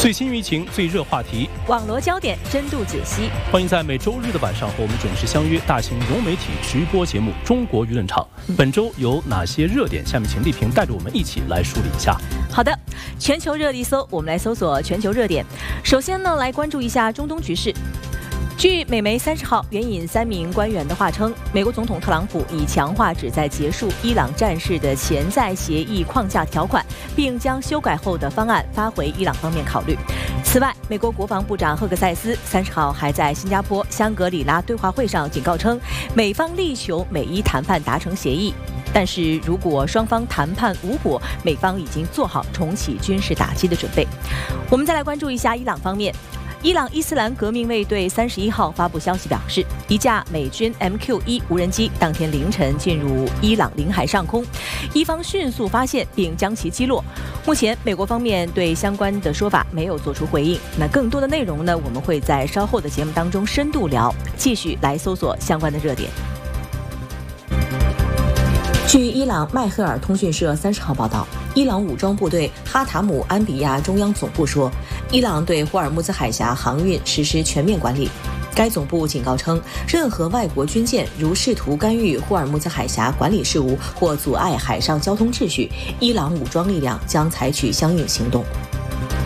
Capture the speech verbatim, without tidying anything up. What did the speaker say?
最新舆情、最热话题， 网罗焦点，深度解析。 欢迎在每周日的晚上和我们准时相约大型融媒体直播节目《中国舆论场》。本周有哪些热点？下面请丽萍带着我们一起来梳理一下。 好的，全球热力搜，我们来搜索全球热点。首先呢，来关注一下中东局势。据美媒三十号援引三名官员的话称，美国总统特朗普已强化旨在结束伊朗战事的潜在协议框架条款，并将修改后的方案发回伊朗方面考虑。此外，美国国防部长赫克塞斯三十号还在新加坡香格里拉对话会上警告称，美方力求美伊谈判达成协议，但是如果双方谈判无果，美方已经做好重启军事打击的准备。我们再来关注一下伊朗方面。伊朗伊斯兰革命卫队三十一号发布消息表示，一架美军 M Q 一 无人机当天凌晨进入伊朗领海上空，伊方迅速发现并将其击落。目前美国方面对相关的说法没有做出回应。那更多的内容呢，我们会在稍后的节目当中深度聊，继续来搜索相关的热点。据伊朗迈赫尔通讯社三十号报道，伊朗武装部队哈塔姆安比亚中央总部说，伊朗对霍尔木兹海峡航运实施全面管理。该总部警告称，任何外国军舰如试图干预霍尔木兹海峡管理事务或阻碍海上交通秩序，伊朗武装力量将采取相应行动。